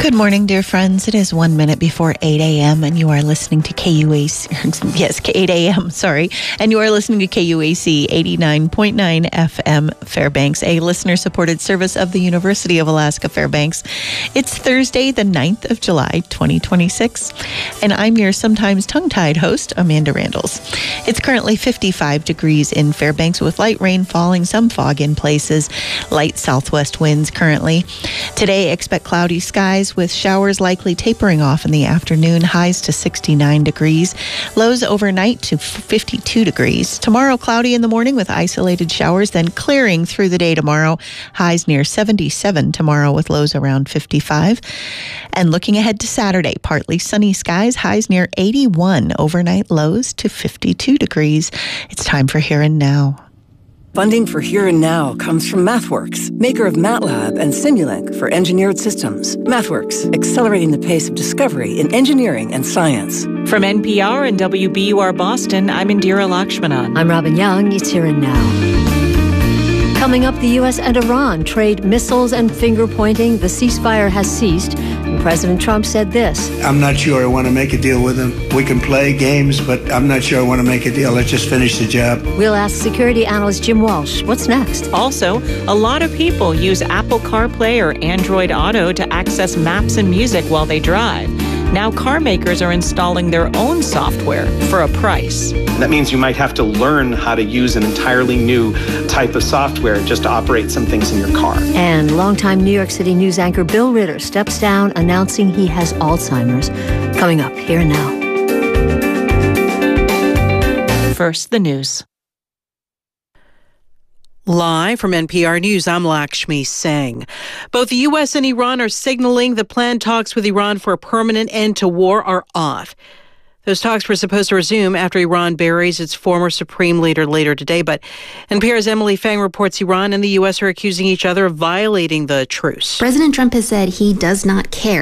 Good morning, dear friends. It is 1 minute before 8 a.m. and you are listening to KUAC. Yes, 8 a.m. Sorry. And you are listening to KUAC 89.9 FM Fairbanks, a listener-supported service of the University of Alaska Fairbanks. It's Thursday, the 9th of July, 2026. And I'm your sometimes tongue-tied host, Amanda Randalls. It's currently 55 degrees in Fairbanks with light rain falling, some fog in places, light southwest winds currently. Today, expect cloudy skies with showers likely tapering off in the afternoon, highs to 69 degrees, lows overnight to 52 degrees. Tomorrow, cloudy in the morning with isolated showers, then clearing through the day tomorrow, highs near 77 tomorrow with lows around 55. And looking ahead to Saturday, partly sunny skies, highs near 81, overnight lows to 52 degrees. It's time for Here and Now. Funding for Here and Now comes from MathWorks, maker of MATLAB and Simulink for engineered systems. MathWorks, accelerating the pace of discovery in engineering and science. From NPR and WBUR Boston, I'm Indira Lakshmanan. I'm Robin Young. It's Here and Now. Coming up, the U.S. and Iran trade missiles and finger-pointing. The ceasefire has ceased. And President Trump said this. I'm not sure I want to make a deal with him. We can play games, but I'm not sure I want to make a deal. Let's just finish the job. We'll ask security analyst Jim Walsh, what's next? Also, a lot of people use Apple CarPlay or Android Auto to access maps and music while they drive. Now car makers are installing their own software for a price. That means you might have to learn how to use an entirely new type of software just to operate some things in your car. And longtime New York City news anchor Bill Ritter steps down, announcing he has Alzheimer's. Coming up Here and Now. First, the news. Live from NPR News, I'm Lakshmi Singh. Both the U.S. and Iran are signaling the planned talks with Iran for a permanent end to war are off. Those talks were supposed to resume after Iran buries its former supreme leader later today, but NPR's Emily Fang reports Iran and the U.S. are accusing each other of violating the truce. President Trump has said he does not care